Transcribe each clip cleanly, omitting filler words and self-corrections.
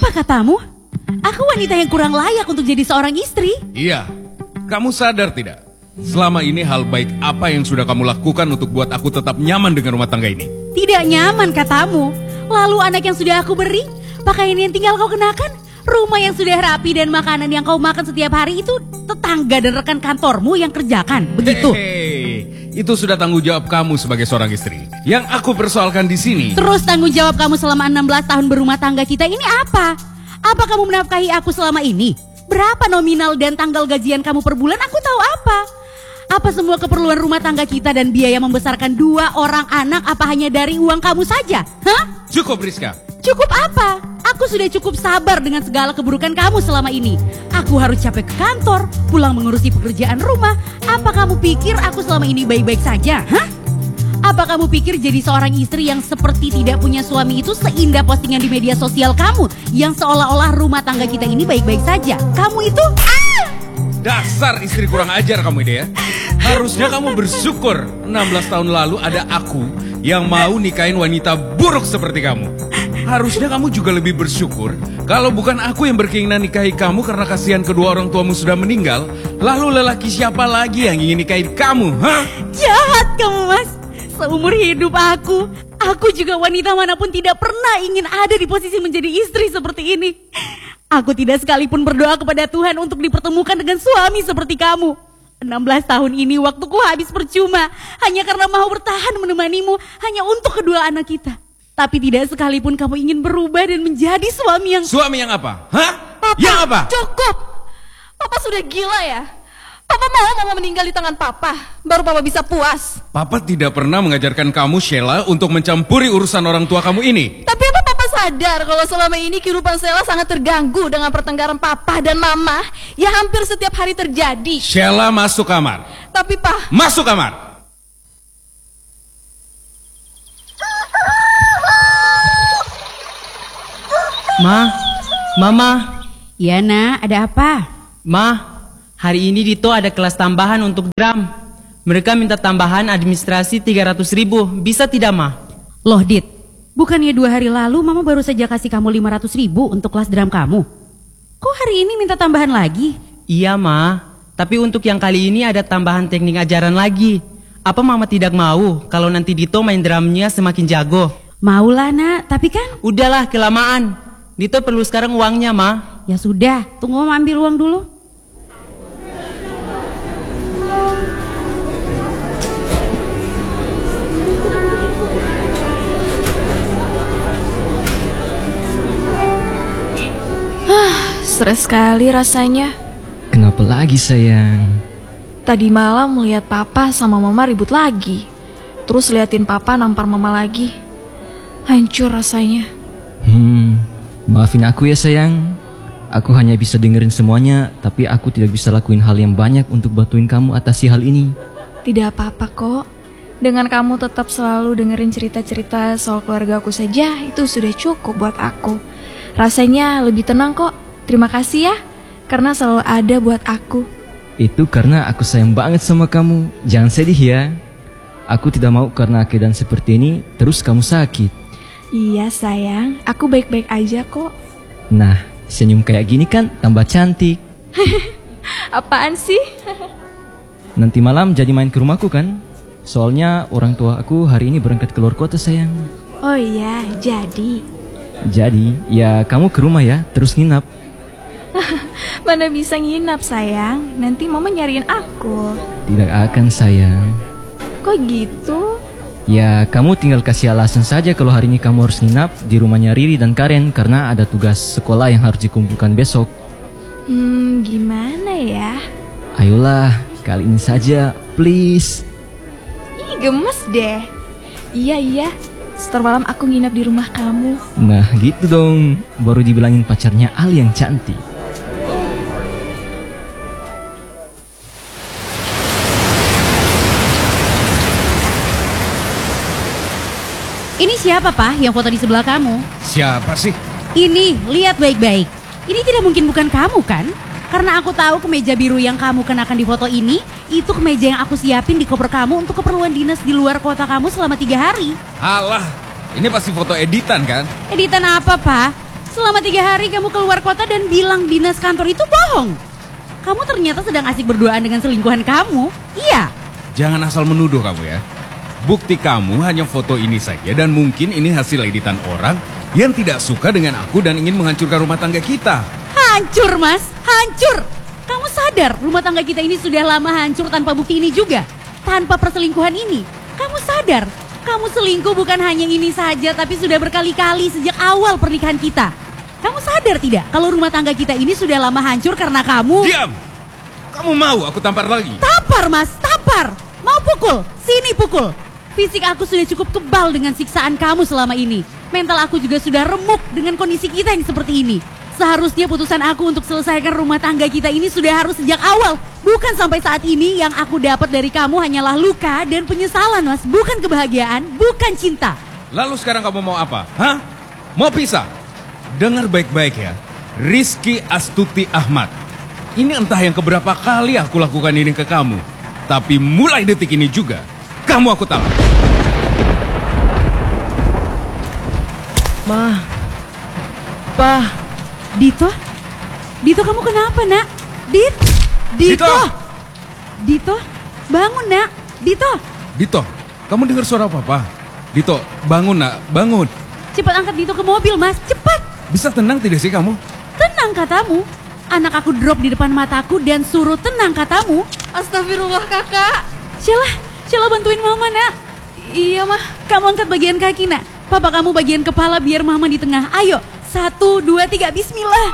Apa katamu? Aku wanita yang kurang layak untuk jadi seorang istri. Iya, kamu sadar tidak? Selama ini hal baik apa yang sudah kamu lakukan untuk buat aku tetap nyaman dengan rumah tangga ini? Tidak nyaman katamu. Lalu anak yang sudah aku beri, pakaian yang tinggal kau kenakan, rumah yang sudah rapi dan makanan yang kau makan setiap hari itu tetangga dan rekan kantormu yang kerjakan, begitu? Hei, itu sudah tanggung jawab kamu sebagai seorang istri. Yang aku persoalkan di sini. Terus tanggung jawab kamu selama 16 tahun berumah tangga kita ini apa? Apa kamu menafkahi aku selama ini? Berapa nominal dan tanggal gajian kamu per bulan? Aku tahu apa? Apa semua keperluan rumah tangga kita dan biaya membesarkan 2 orang anak apa hanya dari uang kamu saja? Hah? Cukup Rizka. Cukup apa? Aku sudah cukup sabar dengan segala keburukan kamu selama ini. Aku harus capek ke kantor, pulang mengurusi pekerjaan rumah. Apa kamu pikir aku selama ini baik-baik saja? Hah? Apa kamu pikir jadi seorang istri yang seperti tidak punya suami itu seindah postingan di media sosial kamu yang seolah-olah rumah tangga kita ini baik-baik saja? Kamu itu Dasar istri kurang ajar kamu ide ya. Harusnya kamu bersyukur 16 tahun lalu ada aku yang mau nikahin wanita buruk seperti kamu. Harusnya kamu juga lebih bersyukur kalau bukan aku yang berkeinginan nikahi kamu karena kasihan kedua orang tuamu sudah meninggal. Lalu lelaki siapa lagi yang ingin nikahin kamu? Hah? jahat kamu, Mas. Seumur hidup aku juga wanita manapun tidak pernah ingin ada di posisi menjadi istri seperti ini. Aku tidak sekalipun berdoa kepada Tuhan untuk dipertemukan dengan suami seperti kamu. 16 tahun ini waktuku habis percuma hanya karena mau bertahan menemanimu hanya untuk kedua anak kita. Tapi tidak sekalipun kamu ingin berubah dan menjadi suami yang... Suami yang apa? Hah? Papa, yang apa? cukup. Papa sudah gila ya. Papa mau mama meninggal di tangan papa, baru papa bisa puas. Papa tidak pernah mengajarkan kamu, Sheila, untuk mencampuri urusan orang tua kamu ini. Tapi apa papa sadar kalau selama ini kehidupan Sheila sangat terganggu dengan pertengkaran papa dan mama yang hampir setiap hari terjadi. Sheila masuk kamar. Tapi pak, Masuk kamar. Mama. Ya nak, ada apa? Ma, hari ini Dito ada kelas tambahan untuk drum. Mereka minta tambahan administrasi 300.000. Bisa tidak, Ma? Loh Dit, bukannya 2 hari lalu mama baru saja kasih kamu 500.000 untuk kelas drum kamu? Kok hari ini minta tambahan lagi? Iya, Ma. Tapi untuk yang kali ini ada tambahan teknik ajaran lagi. Apa Mama tidak mau kalau nanti Dito main drumnya semakin jago? Maulah nak, tapi kan... Udahlah, kelamaan. Dito perlu sekarang uangnya, Ma. Ya sudah, tunggu mama ambil uang dulu. stres sekali rasanya. Kenapa lagi sayang? Tadi malam melihat papa sama mama ribut lagi. Terus liatin papa nampar mama lagi. Hancur rasanya. Maafin aku ya sayang. Aku hanya bisa dengerin semuanya, tapi aku tidak bisa lakuin hal yang banyak untuk bantuin kamu atasi hal ini. Tidak apa-apa kok. Dengan kamu tetap selalu dengerin cerita-cerita soal keluarga aku saja, itu sudah cukup buat aku. Rasanya lebih tenang kok. Terima kasih ya, karena selalu ada buat aku. Itu karena aku sayang banget sama kamu. Jangan sedih ya. Aku tidak mau karena keadaan seperti ini terus kamu sakit. Iya sayang, aku baik-baik aja kok. Nah, senyum kayak gini kan tambah cantik. Apaan sih? Nanti malam jadi main ke rumahku kan? Soalnya orang tua aku hari ini berangkat keluar kota sayang. Oh iya, jadi. Jadi, ya kamu ke rumah ya, terus nginap. Mana bisa nginap sayang, nanti mama nyariin aku. Tidak akan sayang. Kok gitu? Ya kamu tinggal kasih alasan saja kalau hari ini kamu harus nginap di rumahnya Riri dan Karen karena ada tugas sekolah yang harus dikumpulkan besok. Gimana ya? Ayolah, kali ini saja, please. Ih, gemes deh. Iya, setelah malam aku nginap di rumah kamu. Nah gitu dong, baru dibilangin pacarnya Ali yang cantik. Ini siapa Pak yang foto di sebelah kamu? Siapa sih? Ini, lihat baik-baik. Ini tidak mungkin bukan kamu kan? Karena aku tahu kemeja biru yang kamu kenakan di foto ini, itu kemeja yang aku siapin di koper kamu untuk keperluan dinas di luar kota kamu selama 3 hari. Alah, ini pasti foto editan kan? Editan apa Pak? Selama 3 hari kamu keluar kota dan bilang dinas kantor itu bohong. Kamu ternyata sedang asik berduaan dengan selingkuhan kamu. Iya. Jangan asal menuduh kamu ya. Bukti kamu hanya foto ini saja dan mungkin ini hasil editan orang yang tidak suka dengan aku dan ingin menghancurkan rumah tangga kita. Hancur, Mas. Hancur. Kamu sadar rumah tangga kita ini sudah lama hancur tanpa bukti ini juga? Tanpa perselingkuhan ini. Kamu sadar? Kamu selingkuh bukan hanya ini saja, tapi sudah berkali-kali sejak awal pernikahan kita. Kamu sadar tidak kalau rumah tangga kita ini sudah lama hancur karena kamu... Diam! Kamu mau aku tampar lagi? Tampar, Mas, tampar. Mau pukul? Sini pukul. Fisik aku sudah cukup kebal dengan siksaan kamu selama ini. Mental aku juga sudah remuk dengan kondisi kita yang seperti ini. Seharusnya putusan aku untuk selesaikan rumah tangga kita ini sudah harus sejak awal. Bukan sampai saat ini. Yang aku dapat dari kamu hanyalah luka dan penyesalan, Mas. Bukan kebahagiaan, bukan cinta. Lalu sekarang kamu mau apa? Hah? Mau pisah? Dengar baik-baik ya. Rizky Astuti Ahmad. Ini entah yang keberapa kali aku lakukan ini ke kamu. Tapi mulai detik ini juga, kamu aku talak. Ma. Pa. Dito? Dito, kamu kenapa, nak? Dito! Dito, bangun, nak. Dito! Dito, kamu dengar suara papa? Dito, bangun nak, bangun. Cepat angkat Dito ke mobil, Mas. Cepat! Bisa tenang tidak sih kamu? Tenang katamu. Anak aku drop di depan mataku dan suruh tenang katamu. Astagfirullah kakak. Sheila bantuin mama, nak. Iya mah. Kamu angkat bagian kaki, nak. Papa kamu bagian kepala biar mama di tengah. Ayo, 1, 2, 3, bismillah.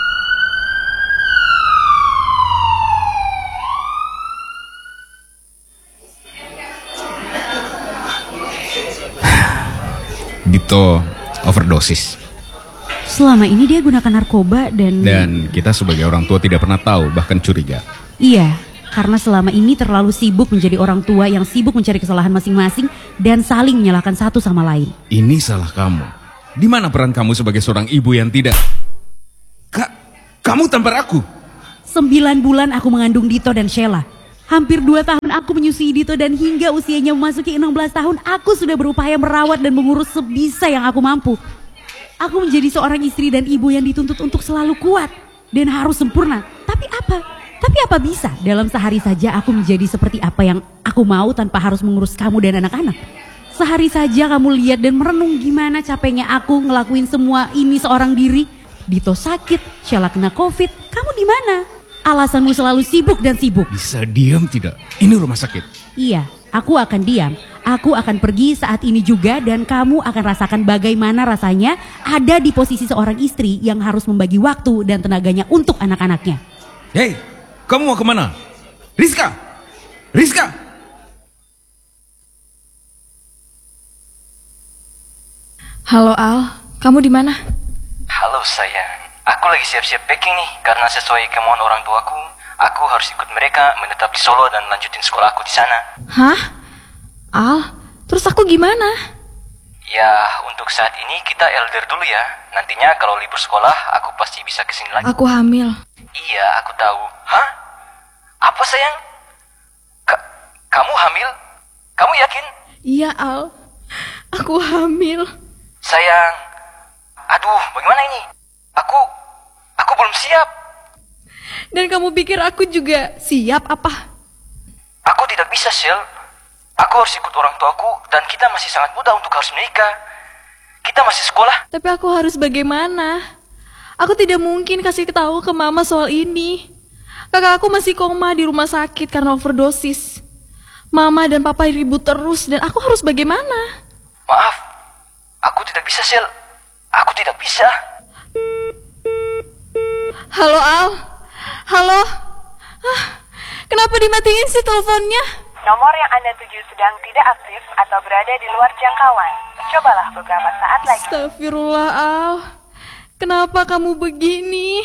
Dito overdosis. Selama ini dia gunakan narkoba Dan kita sebagai orang tua tidak pernah tahu, bahkan curiga. Iya, karena selama ini terlalu sibuk menjadi orang tua yang sibuk mencari kesalahan masing-masing dan saling menyalahkan satu sama lain. Ini salah kamu. Di mana peran kamu sebagai seorang ibu yang tidak... kamu tampar aku. 9 bulan aku mengandung Dito dan Sheila. Hampir 2 tahun aku menyusui Dito dan hingga usianya memasuki 16 tahun aku sudah berupaya merawat dan mengurus sebisa yang aku mampu. Aku menjadi seorang istri dan ibu yang dituntut untuk selalu kuat dan harus sempurna. Tapi apa bisa dalam sehari saja aku menjadi seperti apa yang aku mau tanpa harus mengurus kamu dan anak-anak? Sehari saja kamu lihat dan merenung gimana capeknya aku ngelakuin semua ini seorang diri. Dito sakit, Sheila kena COVID, kamu di mana? Alasanmu selalu sibuk dan sibuk. Bisa diam tidak? Ini rumah sakit. Iya, aku akan diam. Aku akan pergi saat ini juga dan kamu akan rasakan bagaimana rasanya ada di posisi seorang istri yang harus membagi waktu dan tenaganya untuk anak-anaknya. Hei, kamu mau kemana? Rizka! Rizka! Halo Al, kamu di mana? Halo sayang, aku lagi siap-siap packing nih karena sesuai kemauan orang tuaku, aku harus ikut mereka menetap di Solo dan lanjutin sekolah aku di sana. Hah? Al, terus aku gimana? Ya, untuk saat ini kita elder dulu ya. Nantinya kalau libur sekolah, aku pasti bisa kesini lagi. Aku hamil. Iya, aku tahu. Hah? Apa sayang? Kamu hamil? Kamu yakin? Iya Al, aku hamil. Sayang, aduh, bagaimana ini? Aku belum siap. Dan kamu pikir aku juga siap apa? Aku tidak bisa, Shell. Aku harus ikut orang tuaku dan kita masih sangat muda untuk harus menikah. Kita masih sekolah. Tapi aku harus bagaimana? Aku tidak mungkin kasih tahu ke mama soal ini. Kakak aku masih koma di rumah sakit karena overdosis. Mama dan papa ribut terus dan aku harus bagaimana? Maaf, aku tidak bisa, Shell. Aku tidak bisa. Halo Al, halo. Kenapa dimatiin sih teleponnya? Nomor yang Anda tuju sedang tidak aktif atau berada di luar jangkauan. Cobalah beberapa saat lagi. Astagfirullah Al, kenapa kamu begini?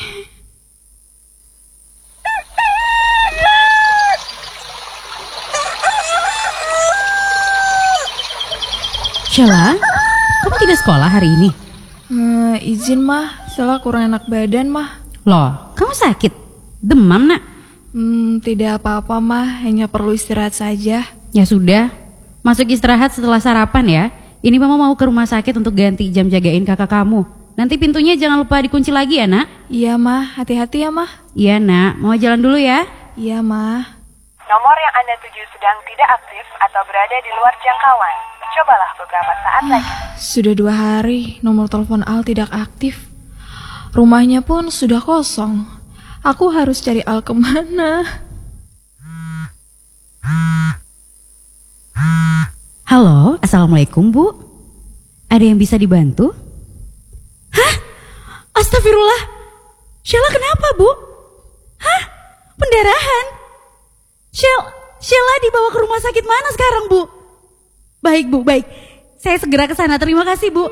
Sheila, kamu tidak sekolah hari ini? Izin mah, Sheila kurang enak badan mah. Loh, kamu sakit? Demam, nak? Tidak apa-apa mah, hanya perlu istirahat saja. Ya sudah, masuk istirahat setelah sarapan ya. Ini mama mau ke rumah sakit untuk ganti jam jagain kakak kamu. Nanti pintunya jangan lupa dikunci lagi ya, Nak. Iya, Mah. Hati-hati ya, Mah. Iya, Nak. Mau jalan dulu ya. Iya, Mah. Nomor yang Anda tuju sedang tidak aktif atau berada di luar jangkauan. Cobalah beberapa saat lagi. Sudah 2 hari nomor telepon Al tidak aktif. Rumahnya pun sudah kosong. Aku harus cari Al kemana? Halo, Assalamualaikum, Bu. Ada yang bisa dibantu? Hah? Astagfirullah. Sheila kenapa, Bu? Hah? Pendarahan? Sheila dibawa ke rumah sakit mana sekarang, Bu? Baik, Bu, baik. Saya segera ke sana. Terima kasih, Bu.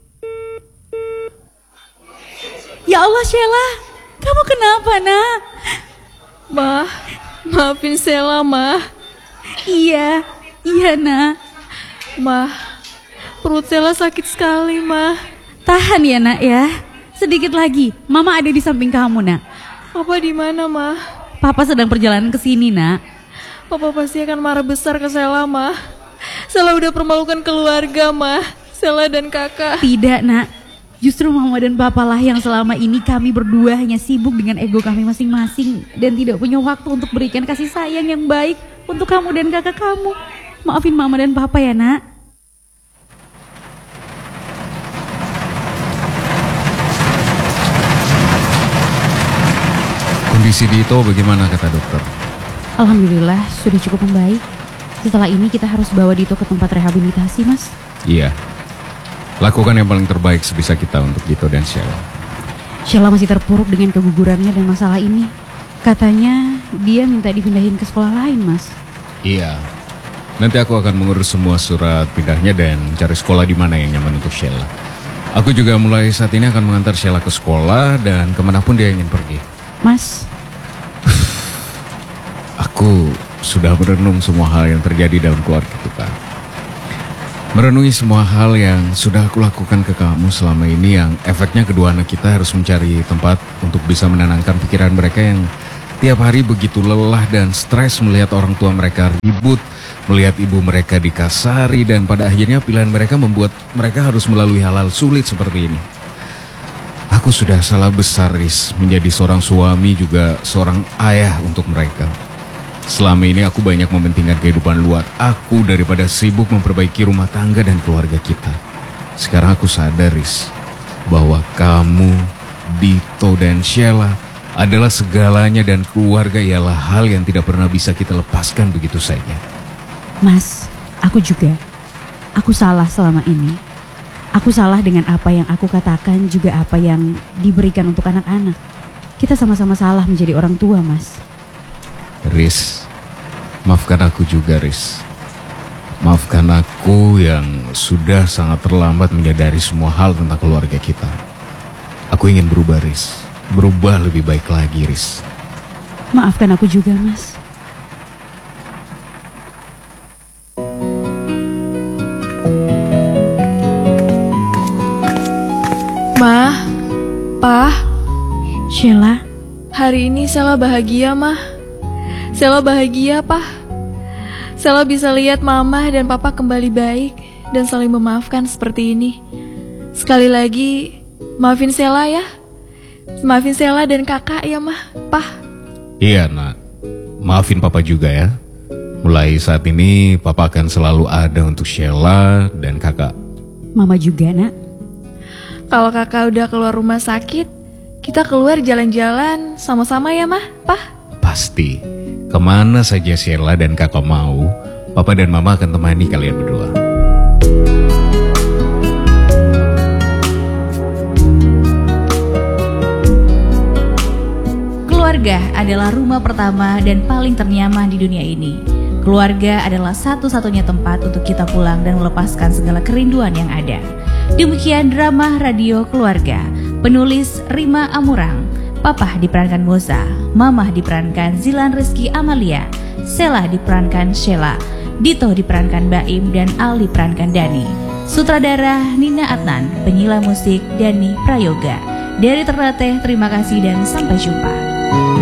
Ya Allah, Sheila. Kamu kenapa, Nak? Mah, maafin Sheila, Mah. Iya, Nak. Mah, perut Sheila sakit sekali, Mah. Tahan ya, Nak ya. Sedikit lagi, Mama ada di samping kamu, Nak. Papa di mana, Mah? Papa sedang perjalanan ke sini, Nak. Papa pasti akan marah besar ke Sheila, Mah. Sheila udah permalukan keluarga, Mah. Sheila dan kakak. Tidak, Nak. Justru Mama dan Papa lah yang selama ini kami berdua hanya sibuk dengan ego kami masing-masing dan tidak punya waktu untuk berikan kasih sayang yang baik untuk kamu dan kakak kamu. Maafin Mama dan Papa ya, Nak. Kondisi Dito bagaimana kata dokter? Alhamdulillah sudah cukup membaik. Setelah ini kita harus bawa Dito ke tempat rehabilitasi, Mas. Iya. Lakukan yang paling terbaik sebisa kita untuk Dito dan Sheila. Sheila masih terpuruk dengan kegugurannya dan masalah ini. Katanya dia minta dipindahin ke sekolah lain, Mas. Iya. Nanti aku akan mengurus semua surat pindahnya dan cari sekolah di mana yang nyaman untuk Sheila. Aku juga mulai saat ini akan mengantar Sheila ke sekolah dan kemanapun dia ingin pergi. Mas, aku sudah merenung semua hal yang terjadi dalam keluarga kita. Merenungi semua hal yang sudah aku lakukan ke kamu selama ini yang efeknya kedua anak kita harus mencari tempat untuk bisa menenangkan pikiran mereka yang tiap hari begitu lelah dan stres melihat orang tua mereka ribut, melihat ibu mereka dikasari dan pada akhirnya pilihan mereka membuat mereka harus melalui hal-hal sulit seperti ini. Aku sudah salah besar, Riz, menjadi seorang suami juga seorang ayah untuk mereka. Selama ini aku banyak mementingkan kehidupan luar aku daripada sibuk memperbaiki rumah tangga dan keluarga kita. Sekarang aku sadar, Riz, bahwa kamu, Dito dan Sheila adalah segalanya dan keluarga ialah hal yang tidak pernah bisa kita lepaskan begitu saja. Mas, aku juga. Aku salah selama ini. Aku salah dengan apa yang aku katakan juga apa yang diberikan untuk anak-anak. Kita sama-sama salah menjadi orang tua, Mas. Riz, maafkan aku juga, Riz. Maafkan aku yang sudah sangat terlambat menyadari semua hal tentang keluarga kita. Aku ingin berubah, Riz. Berubah lebih baik lagi, Riz. Maafkan aku juga, Mas. Mah, Pah, Sheila, hari ini Sheila bahagia, Mah. Sheila bahagia, Pah. Sheila bisa lihat Mama dan Papa kembali baik dan saling memaafkan seperti ini. Sekali lagi, maafin Sheila ya. Maafin Sheila dan kakak ya, Mah, Pah. Iya, Nak. Maafin Papa juga ya. Mulai saat ini Papa akan selalu ada untuk Sheila dan kakak. Mama juga, Nak. Kalau kakak udah keluar rumah sakit, kita keluar jalan-jalan sama-sama ya, Mah, Pah. Pasti. Kemana saja Sheila dan kakak mau, Papa dan Mama akan temani kalian berdua. Keluarga adalah rumah pertama dan paling ternyaman di dunia ini. Keluarga adalah satu-satunya tempat untuk kita pulang dan melepaskan segala kerinduan yang ada. Demikian drama radio Keluarga. Penulis Rima Amurang. Papa diperankan Moza, Mama diperankan Zilan Rizky Amalia, Sheila diperankan Sheila, Dito diperankan Baim dan Al diperankan Dani. Sutradara Nina Adnan, penyiar musik Dani Prayoga. Dari Ternate, terima kasih dan sampai jumpa.